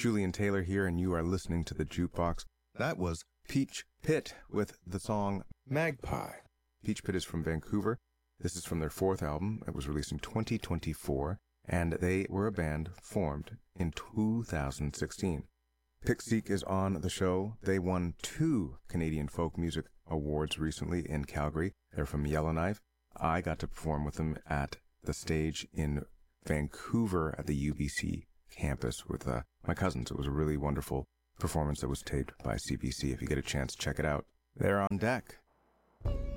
Julian Taylor here, and you are listening to The Jukebox. That was Peach Pit with the song Magpie. Peach Pit is from Vancouver. This is from their fourth album. It was released in 2024, and they were a band formed in 2016. Pixie is on the show. They won 2 Canadian Folk Music Awards recently in Calgary. They're from Yellowknife. I got to perform with them at the stage in Vancouver at the UBC campus with my cousins. It was a really wonderful performance that was taped by CBC. If you get a chance, check it out. They're on deck.